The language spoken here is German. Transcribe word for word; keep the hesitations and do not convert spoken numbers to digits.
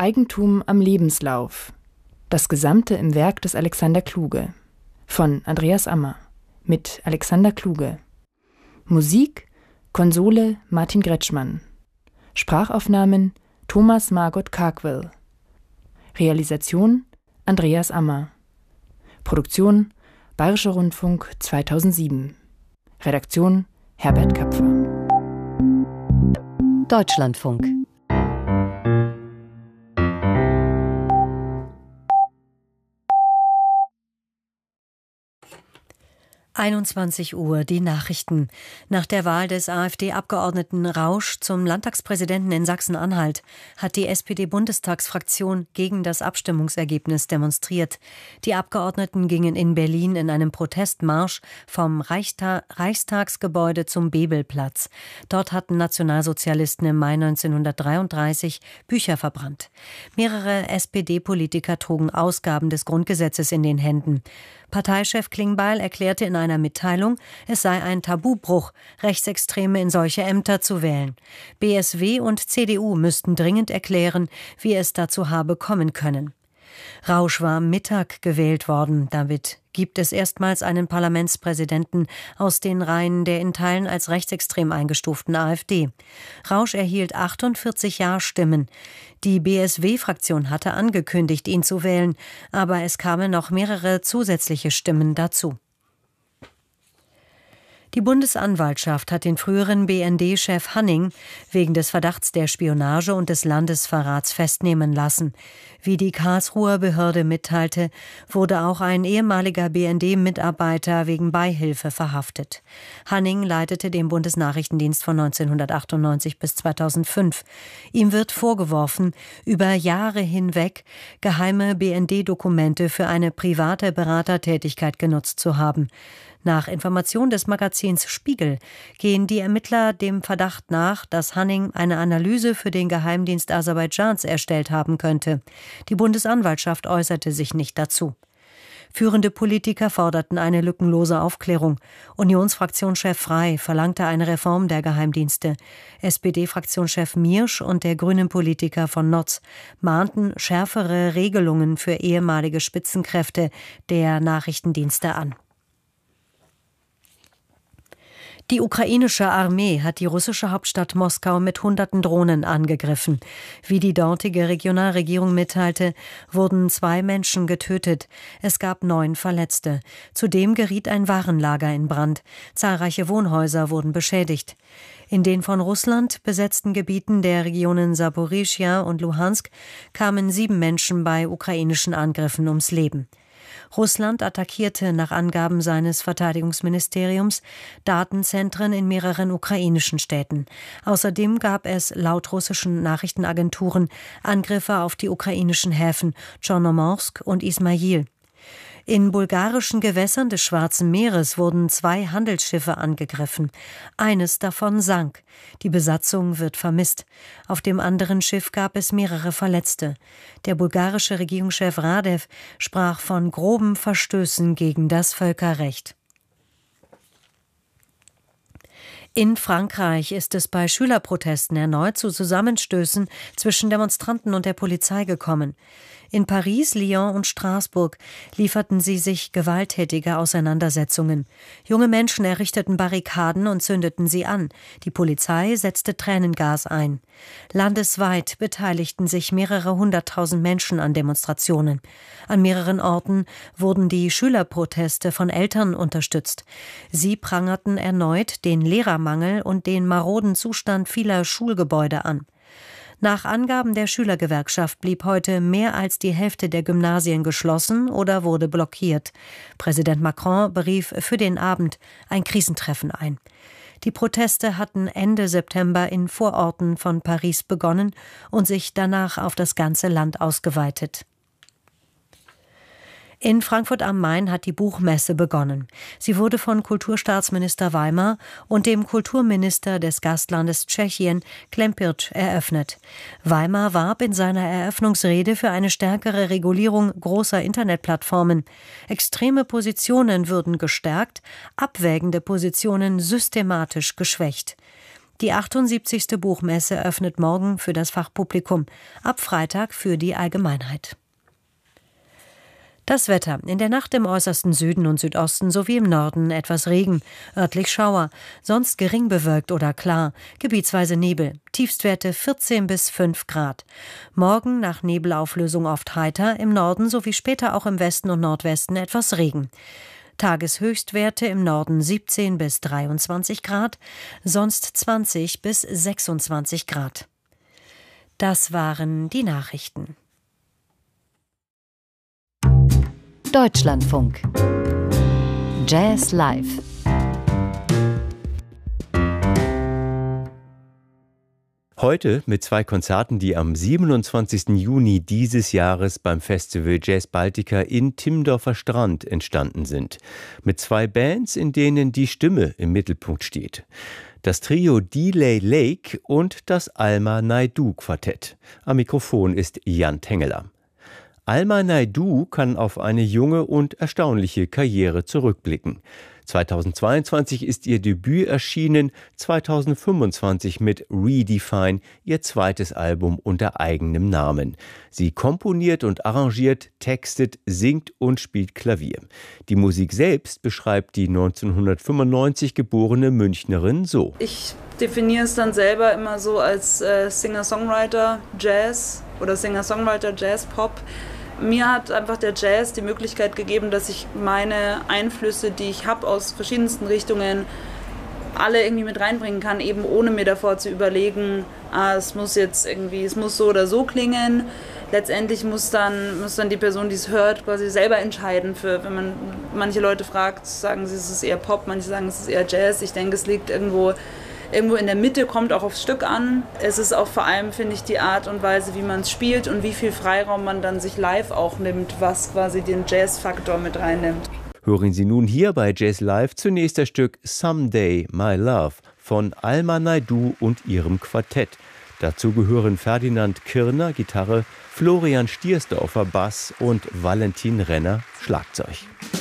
Eigentum am Lebenslauf. Das Gesamte im Werk des Alexander Kluge. Von Andreas Ammer. Mit Alexander Kluge. Musik Konsole Martin Gretschmann. Sprachaufnahmen Thomas Margot Carkwell. Realisation Andreas Ammer. Produktion Bayerischer Rundfunk zweitausendsieben. Redaktion Herbert Kapfer. Deutschlandfunk. einundzwanzig Uhr, die Nachrichten. Nach der Wahl des AfD-Abgeordneten Rausch zum Landtagspräsidenten in Sachsen-Anhalt hat die S P D-Bundestagsfraktion gegen das Abstimmungsergebnis demonstriert. Die Abgeordneten gingen in Berlin in einem Protestmarsch vom Reichsta- Reichstagsgebäude zum Bebelplatz. Dort hatten Nationalsozialisten im Mai neunzehnhundertdreiunddreißig Bücher verbrannt. Mehrere S P D-Politiker trugen Ausgaben des Grundgesetzes in den Händen. Parteichef Klingbeil erklärte in einer Mitteilung, es sei ein Tabubruch, Rechtsextreme in solche Ämter zu wählen. B S W und C D U müssten dringend erklären, wie es dazu habe kommen können. Rausch war am Mittag gewählt worden. Damit gibt es erstmals einen Parlamentspräsidenten aus den Reihen der in Teilen als rechtsextrem eingestuften AfD. Rausch erhielt achtundvierzig Ja-Stimmen. Die B S W-Fraktion hatte angekündigt, ihn zu wählen, aber es kamen noch mehrere zusätzliche Stimmen dazu. Die Bundesanwaltschaft hat den früheren B N D-Chef Hanning wegen des Verdachts der Spionage und des Landesverrats festnehmen lassen. Wie die Karlsruher Behörde mitteilte, wurde auch ein ehemaliger B N D-Mitarbeiter wegen Beihilfe verhaftet. Hanning leitete den Bundesnachrichtendienst von neunzehnhundertachtundneunzig bis zweitausendfünf. Ihm wird vorgeworfen, über Jahre hinweg geheime B N D-Dokumente für eine private Beratertätigkeit genutzt zu haben. Nach Information des Magazins Spiegel gehen die Ermittler dem Verdacht nach, dass Hanning eine Analyse für den Geheimdienst Aserbaidschans erstellt haben könnte. Die Bundesanwaltschaft äußerte sich nicht dazu. Führende Politiker forderten eine lückenlose Aufklärung. Unionsfraktionschef Frey verlangte eine Reform der Geheimdienste. S P D-Fraktionschef Miersch und der Grünen-Politiker von Notz mahnten schärfere Regelungen für ehemalige Spitzenkräfte der Nachrichtendienste an. Die ukrainische Armee hat die russische Hauptstadt Moskau mit hunderten Drohnen angegriffen. Wie die dortige Regionalregierung mitteilte, wurden zwei Menschen getötet. Es gab neun Verletzte. Zudem geriet ein Warenlager in Brand. Zahlreiche Wohnhäuser wurden beschädigt. In den von Russland besetzten Gebieten der Regionen Saporischschja und Luhansk kamen sieben Menschen bei ukrainischen Angriffen ums Leben. Russland attackierte nach Angaben seines Verteidigungsministeriums Datenzentren in mehreren ukrainischen Städten. Außerdem gab es laut russischen Nachrichtenagenturen Angriffe auf die ukrainischen Häfen Tschornomorsk und Ismail. In bulgarischen Gewässern des Schwarzen Meeres wurden zwei Handelsschiffe angegriffen. Eines davon sank. Die Besatzung wird vermisst. Auf dem anderen Schiff gab es mehrere Verletzte. Der bulgarische Regierungschef Radev sprach von groben Verstößen gegen das Völkerrecht. In Frankreich ist es bei Schülerprotesten erneut zu Zusammenstößen zwischen Demonstranten und der Polizei gekommen. In Paris, Lyon und Straßburg lieferten sie sich gewalttätige Auseinandersetzungen. Junge Menschen errichteten Barrikaden und zündeten sie an. Die Polizei setzte Tränengas ein. Landesweit beteiligten sich mehrere hunderttausend Menschen an Demonstrationen. An mehreren Orten wurden die Schülerproteste von Eltern unterstützt. Sie prangerten erneut den Lehrermangel und den maroden Zustand vieler Schulgebäude an. Nach Angaben der Schülergewerkschaft blieb heute mehr als die Hälfte der Gymnasien geschlossen oder wurde blockiert. Präsident Macron berief für den Abend ein Krisentreffen ein. Die Proteste hatten Ende September in Vororten von Paris begonnen und sich danach auf das ganze Land ausgeweitet. In Frankfurt am Main hat die Buchmesse begonnen. Sie wurde von Kulturstaatsminister Weimer und dem Kulturminister des Gastlandes Tschechien, Klempirch, eröffnet. Weimer warb in seiner Eröffnungsrede für eine stärkere Regulierung großer Internetplattformen. Extreme Positionen würden gestärkt, abwägende Positionen systematisch geschwächt. Die achtundsiebzigste Buchmesse öffnet morgen für das Fachpublikum, ab Freitag für die Allgemeinheit. Das Wetter. In der Nacht im äußersten Süden und Südosten sowie im Norden etwas Regen, örtlich Schauer, sonst gering bewölkt oder klar, gebietsweise Nebel, Tiefstwerte vierzehn bis fünf Grad. Morgen nach Nebelauflösung oft heiter, im Norden sowie später auch im Westen und Nordwesten etwas Regen. Tageshöchstwerte im Norden siebzehn bis dreiundzwanzig Grad, sonst zwanzig bis sechsundzwanzig Grad. Das waren die Nachrichten. Deutschlandfunk. Jazz Live. Heute mit zwei Konzerten, die am siebenundzwanzigsten Juni dieses Jahres beim Festival Jazz Baltica in Timmendorfer Strand entstanden sind. Mit zwei Bands, in denen die Stimme im Mittelpunkt steht. Das Trio Delay Lake und das Alma Naidu Quartett. Am Mikrofon ist Jan Tengeler. Alma Naidu kann auf eine junge und erstaunliche Karriere zurückblicken. zweitausendzweiundzwanzig ist ihr Debüt erschienen, zweitausendfünfundzwanzig mit Redefine, ihr zweites Album unter eigenem Namen. Sie komponiert und arrangiert, textet, singt und spielt Klavier. Die Musik selbst beschreibt die neunzehnhundertfünfundneunzig geborene Münchnerin so. Ich definiere es dann selber immer so als äh, Singer-Songwriter Jazz oder Singer-Songwriter Jazz-Pop. Mir hat einfach der Jazz die Möglichkeit gegeben, dass ich meine Einflüsse, die ich habe aus verschiedensten Richtungen, alle irgendwie mit reinbringen kann, eben ohne mir davor zu überlegen, ah, es muss jetzt irgendwie, es muss so oder so klingen. Letztendlich muss dann, muss dann die Person, die es hört, quasi selber entscheiden. Für, wenn man manche Leute fragt, sagen sie, es ist eher Pop, manche sagen, es ist eher Jazz. Ich denke, es liegt irgendwo Irgendwo in der Mitte, kommt auch aufs Stück an. Es ist auch vor allem, finde ich, die Art und Weise, wie man es spielt und wie viel Freiraum man dann sich live auch nimmt, was quasi den Jazz-Faktor mit reinnimmt. Hören Sie nun hier bei Jazz Live zunächst das Stück Someday My Love von Alma Naidu und ihrem Quartett. Dazu gehören Ferdinand Kirner, Gitarre, Florian Stiersdorfer, Bass und Valentin Renner, Schlagzeug.